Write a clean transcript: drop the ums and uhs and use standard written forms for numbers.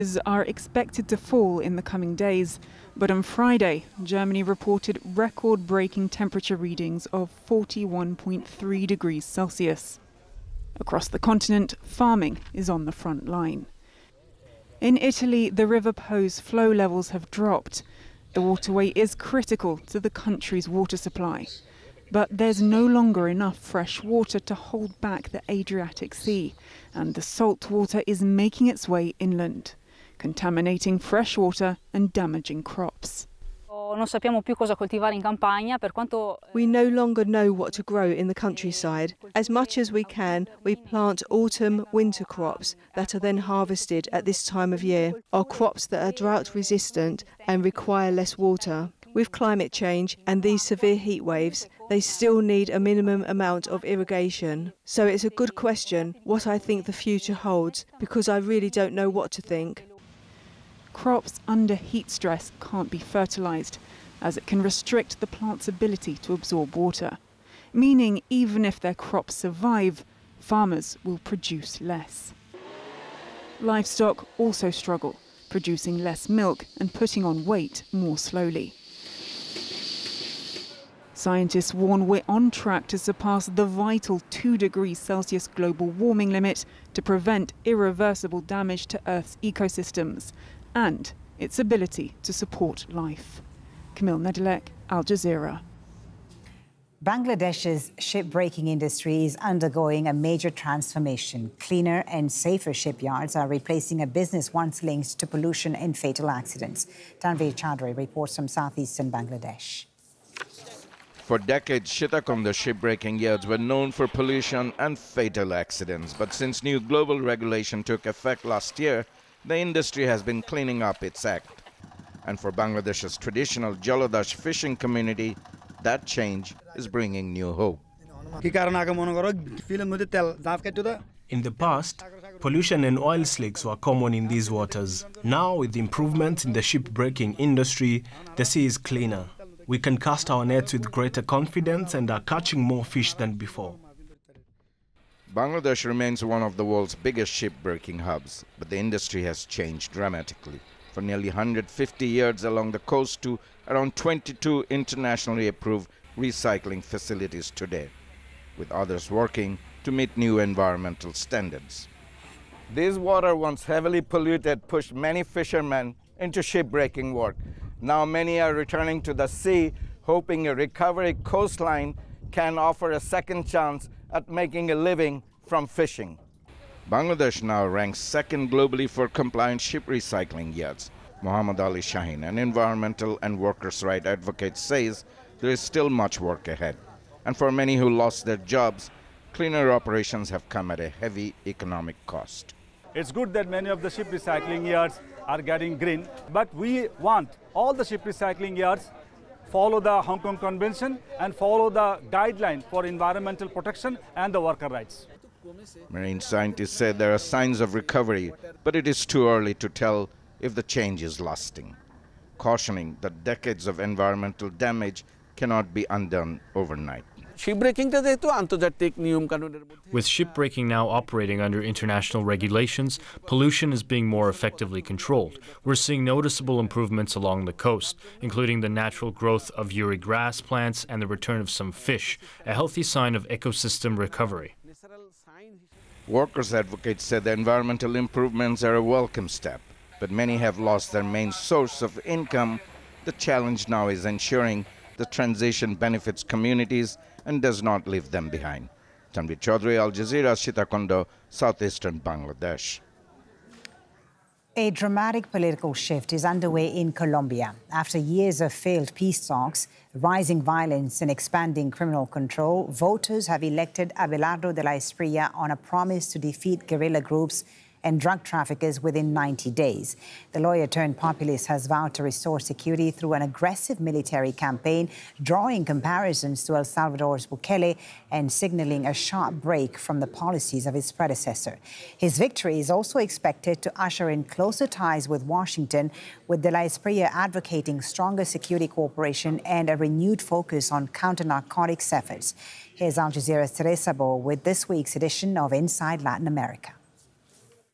Are expected to fall in the coming days, but on Friday, Germany reported record-breaking temperature readings of 41.3 degrees Celsius. Across the continent, farming is on the front line. In Italy, the River Po's flow levels have dropped. The waterway is critical to the country's water supply. But there's no longer enough fresh water to hold back the Adriatic Sea, and the salt water is making its way inland, contaminating fresh water and damaging crops. We no longer know what to grow in the countryside. As much as we can, we plant autumn, winter crops that are then harvested at this time of year, or crops that are drought resistant and require less water. With climate change and these severe heat waves, they still need a minimum amount of irrigation. So it's a good question what I think the future holds, because I really don't know what to think. Crops under heat stress can't be fertilised, as it can restrict the plant's ability to absorb water, meaning even if their crops survive, farmers will produce less. Livestock also struggle, producing less milk and putting on weight more slowly. Scientists warn we're on track to surpass the vital 2 degrees Celsius global warming limit to prevent irreversible damage to Earth's ecosystems and its ability to support life. Camille Nedelec, Al Jazeera. Bangladesh's shipbreaking industry is undergoing a major transformation. Cleaner and safer shipyards are replacing a business once linked to pollution and fatal accidents. Tanveer Chaudhary reports from southeastern Bangladesh. For decades, Sitakonda shipbreaking yards were known for pollution and fatal accidents. But since new global regulation took effect last year, the industry has been cleaning up its act. And for Bangladesh's traditional Jolodash fishing community, that change is bringing new hope. In the past, pollution and oil slicks were common in these waters. Now, with the improvement in the shipbreaking industry, the sea is cleaner. We can cast our nets with greater confidence and are catching more fish than before. Bangladesh remains one of the world's biggest shipbreaking hubs, but the industry has changed dramatically. For nearly 150 years along the coast to around 22 internationally approved recycling facilities today, with others working to meet new environmental standards. This water, once heavily polluted, pushed many fishermen into shipbreaking work. Now many are returning to the sea, hoping a recovery coastline can offer a second chance at making a living from fishing. Bangladesh now ranks second globally for compliant ship recycling yards. Muhammad Ali Shaheen, an environmental and workers' rights advocate, says there is still much work ahead. And for many who lost their jobs, cleaner operations have come at a heavy economic cost. It's good that many of the ship recycling yards are getting green, but we want all the ship recycling yards follow the Hong Kong Convention and follow the guideline for environmental protection and the worker rights. Marine scientists say there are signs of recovery, but it is too early to tell if the change is lasting, cautioning that decades of environmental damage cannot be undone overnight. With shipbreaking now operating under international regulations, pollution is being more effectively controlled. We're seeing noticeable improvements along the coast, including the natural growth of Uri grass plants and the return of some fish, a healthy sign of ecosystem recovery. Workers' advocates said the environmental improvements are a welcome step, but many have lost their main source of income. The challenge now is ensuring the transition benefits communities and does not leave them behind. Tanveer Chaudhary, Al Jazeera, Sitakonda, southeastern Bangladesh. A dramatic political shift is underway in Colombia. After years of failed peace talks, rising violence and expanding criminal control, voters have elected Abelardo de la Espriella on a promise to defeat guerrilla groups and drug traffickers within 90 days. The lawyer-turned-populist has vowed to restore security through an aggressive military campaign, drawing comparisons to El Salvador's Bukele and signaling a sharp break from the policies of his predecessor. His victory is also expected to usher in closer ties with Washington, with de la Espriella advocating stronger security cooperation and a renewed focus on counter-narcotics efforts. Here's Al Jazeera's Teresa Bo with this week's edition of Inside Latin America.